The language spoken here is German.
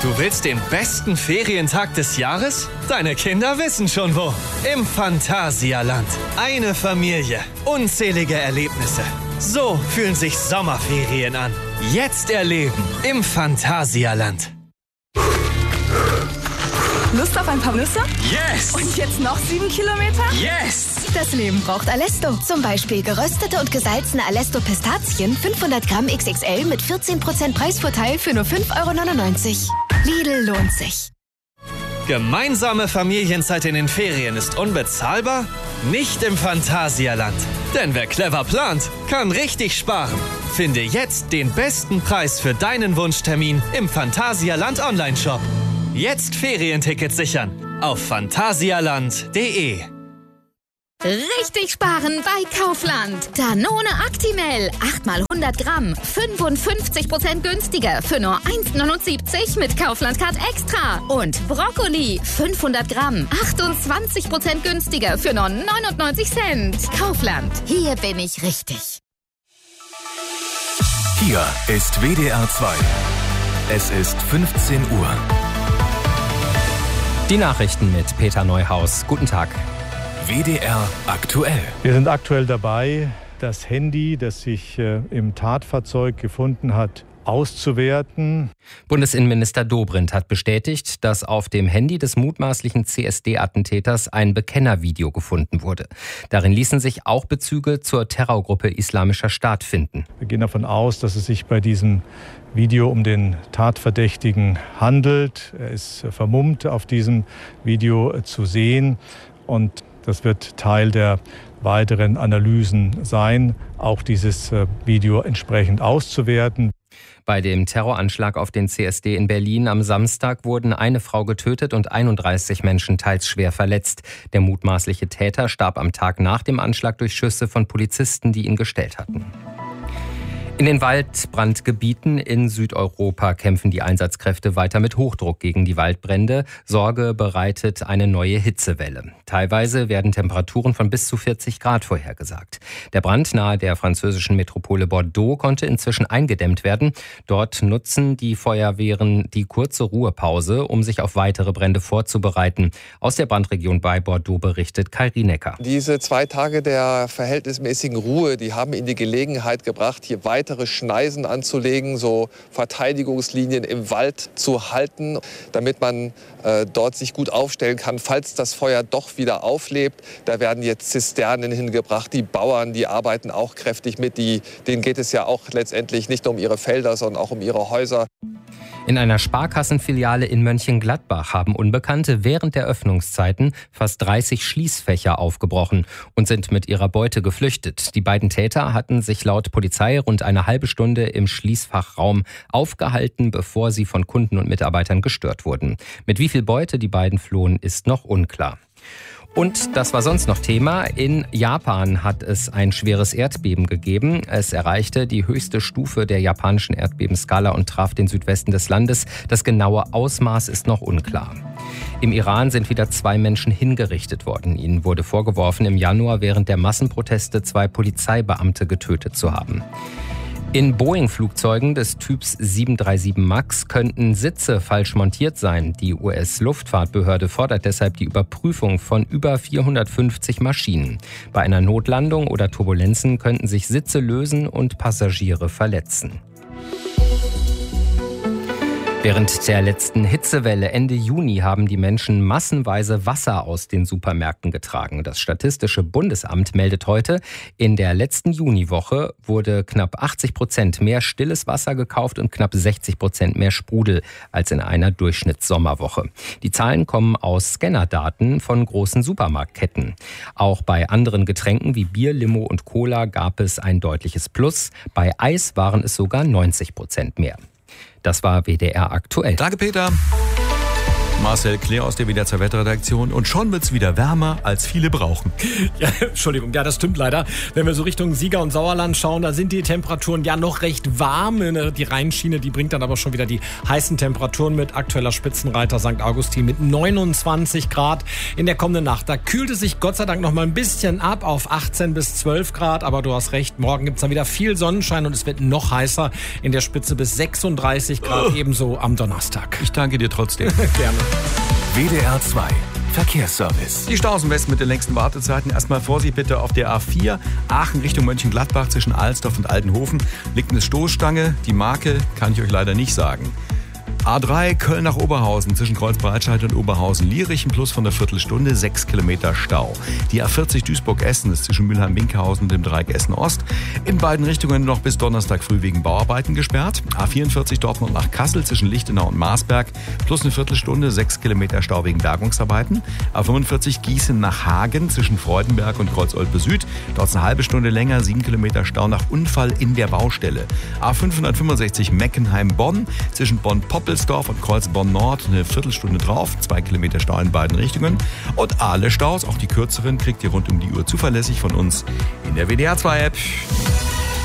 Du willst den besten Ferientag des Jahres? Deine Kinder wissen schon wo. Im Phantasialand. Eine Familie. Unzählige Erlebnisse. So fühlen sich Sommerferien an. Jetzt erleben im Phantasialand. Lust auf ein paar Nüsse? Yes! Und jetzt noch 7 Kilometer? Yes! Das Leben braucht Alesto. Zum Beispiel geröstete und gesalzene Alesto-Pistazien 500 Gramm XXL mit 14% Preisvorteil für nur 5,99 €. Lidl lohnt sich. Gemeinsame Familienzeit in den Ferien ist unbezahlbar? Nicht im Phantasialand. Denn wer clever plant, kann richtig sparen. Finde jetzt den besten Preis für deinen Wunschtermin im Phantasialand Online-Shop. Jetzt Ferientickets sichern auf phantasialand.de. Richtig sparen bei Kaufland. Danone Actimel. 8 mal 100 Gramm. 55% günstiger für nur 1,79 mit Kaufland Card Extra. Und Brokkoli. 500 Gramm. 28% günstiger für nur 99 Cent. Kaufland. Hier bin ich richtig. Hier ist WDR 2. Es ist 15 Uhr. Die Nachrichten mit Peter Neuhaus. Guten Tag. WDR aktuell. Wir sind aktuell dabei, das Handy, das sich im Tatfahrzeug gefunden hat, auszuwerten. Bundesinnenminister Dobrindt hat bestätigt, dass auf dem Handy des mutmaßlichen CSD-Attentäters ein Bekennervideo gefunden wurde. Darin ließen sich auch Bezüge zur Terrorgruppe Islamischer Staat finden. Wir gehen davon aus, dass es sich bei diesem Video um den Tatverdächtigen handelt. Er ist vermummt auf diesem Video zu sehen und das wird Teil der weiteren Analysen sein, auch dieses Video entsprechend auszuwerten. Bei dem Terroranschlag auf den CSD in Berlin am Samstag wurden eine Frau getötet und 31 Menschen teils schwer verletzt. Der mutmaßliche Täter starb am Tag nach dem Anschlag durch Schüsse von Polizisten, die ihn gestellt hatten. In den Waldbrandgebieten in Südeuropa kämpfen die Einsatzkräfte weiter mit Hochdruck gegen die Waldbrände. Sorge bereitet eine neue Hitzewelle. Teilweise werden Temperaturen von bis zu 40 Grad vorhergesagt. Der Brand nahe der französischen Metropole Bordeaux konnte inzwischen eingedämmt werden. Dort nutzen die Feuerwehren die kurze Ruhepause, um sich auf weitere Brände vorzubereiten. Aus der Brandregion bei Bordeaux berichtet Kai Rienecker. Diese 2 Tage der verhältnismäßigen Ruhe, die haben in die Gelegenheit gebracht, hier weitere Schneisen anzulegen, so Verteidigungslinien im Wald zu halten, damit man dort sich gut aufstellen kann, falls das Feuer doch wieder auflebt. Da werden jetzt Zisternen hingebracht. Die Bauern, die arbeiten auch kräftig mit. Denen geht es ja auch letztendlich nicht nur um ihre Felder, sondern auch um ihre Häuser. In einer Sparkassenfiliale in Mönchengladbach haben Unbekannte während der Öffnungszeiten fast 30 Schließfächer aufgebrochen und sind mit ihrer Beute geflüchtet. Die beiden Täter hatten sich laut Polizei rund eine halbe Stunde im Schließfachraum aufgehalten, bevor sie von Kunden und Mitarbeitern gestört wurden. Mit wie viel Beute die beiden flohen, ist noch unklar. Und das war sonst noch Thema. In Japan hat es ein schweres Erdbeben gegeben. Es erreichte die höchste Stufe der japanischen Erdbebenskala und traf den Südwesten des Landes. Das genaue Ausmaß ist noch unklar. Im Iran sind wieder 2 Menschen hingerichtet worden. Ihnen wurde vorgeworfen, im Januar während der Massenproteste 2 Polizeibeamte getötet zu haben. In Boeing-Flugzeugen des Typs 737 MAX könnten Sitze falsch montiert sein. Die US-Luftfahrtbehörde fordert deshalb die Überprüfung von über 450 Maschinen. Bei einer Notlandung oder Turbulenzen könnten sich Sitze lösen und Passagiere verletzen. Während der letzten Hitzewelle Ende Juni haben die Menschen massenweise Wasser aus den Supermärkten getragen. Das Statistische Bundesamt meldet heute, in der letzten Juniwoche wurde knapp 80% mehr stilles Wasser gekauft und knapp 60% mehr Sprudel als in einer Durchschnittssommerwoche. Die Zahlen kommen aus Scannerdaten von großen Supermarktketten. Auch bei anderen Getränken wie Bier, Limo und Cola gab es ein deutliches Plus. Bei Eis waren es sogar 90% mehr. Das war WDR aktuell. Danke, Peter. Marcel Claire aus der WDR 2 Wetterredaktion. Und schon wird's wieder wärmer, als viele brauchen. Ja, Entschuldigung, ja, das stimmt leider. Wenn wir so Richtung Sieger und Sauerland schauen, da sind die Temperaturen ja noch recht warm. Die Rheinschiene, die bringt dann aber schon wieder die heißen Temperaturen mit. Aktueller Spitzenreiter St. Augustin mit 29 Grad in der kommenden Nacht. Da kühlt es sich Gott sei Dank noch mal ein bisschen ab auf 18 bis 12 Grad. Aber du hast recht, morgen gibt's dann wieder viel Sonnenschein und es wird noch heißer. In der Spitze bis 36 Grad, ebenso am Donnerstag. Ich danke dir trotzdem. Gerne. WDR 2 Verkehrsservice. Die Staus im Westen mit den längsten Wartezeiten. Erstmal Vorsicht bitte auf der A4. Aachen Richtung Mönchengladbach zwischen Alsdorf und Altenhofen liegt eine Stoßstange. Die Marke kann ich euch leider nicht sagen. A3 Köln nach Oberhausen zwischen Kreuzbreitscheid und Oberhausen-Lierich, ein Plus von einer Viertelstunde, 6 Kilometer Stau. Die A40 Duisburg-Essen ist zwischen Mülheim-Winkhausen und dem Dreieck Essen-Ost in beiden Richtungen noch bis Donnerstag früh wegen Bauarbeiten gesperrt. A44 Dortmund nach Kassel zwischen Lichtenau und Marsberg, plus eine Viertelstunde, 6 Kilometer Stau wegen Bergungsarbeiten. A45 Gießen nach Hagen zwischen Freudenberg und Kreuz-Olpe Süd, dort eine halbe Stunde länger, 7 Kilometer Stau nach Unfall in der Baustelle. A565 Meckenheim-Bonn zwischen Bonn-Poppelsdorf und Kreuz-Bonn-Nord eine Viertelstunde drauf, 2 Kilometer Stau in beiden Richtungen. Und alle Staus, auch die kürzeren, kriegt ihr rund um die Uhr zuverlässig von uns in der WDR 2 App.